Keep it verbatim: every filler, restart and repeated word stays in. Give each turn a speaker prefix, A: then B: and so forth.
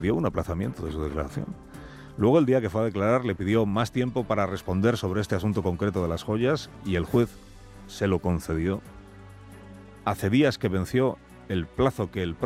A: dio un aplazamiento de su declaración. Luego, el día que fue a declarar, le pidió más tiempo para responder sobre este asunto concreto de las joyas y el juez se lo concedió. Hace días que venció el plazo que el